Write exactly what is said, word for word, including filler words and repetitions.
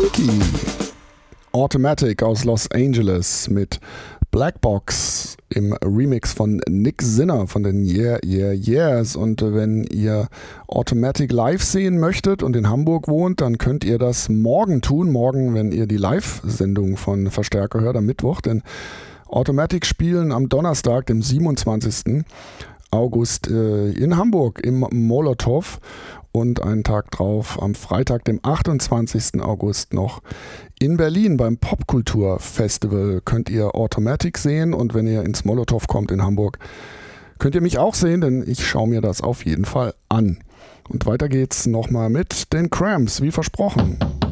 Freaky. Automatic aus Los Angeles mit Blackbox im Remix von Nick Sinner von den Yeah Yeah Yeahs. Und wenn ihr Automatic live sehen möchtet und in Hamburg wohnt, dann könnt ihr das morgen tun. Morgen, wenn ihr die Live-Sendung von Verstärker hört, am Mittwoch. Denn Automatic spielen am Donnerstag, dem siebenundzwanzigsten August äh, in Hamburg im Molotow. Und einen Tag drauf, am Freitag, dem achtundzwanzigsten August noch in Berlin beim Popkultur-Festival könnt ihr Automatic sehen. Und wenn ihr ins Molotow kommt in Hamburg, könnt ihr mich auch sehen, denn ich schaue mir das auf jeden Fall an. Und weiter geht's nochmal mit den Cramps, wie versprochen.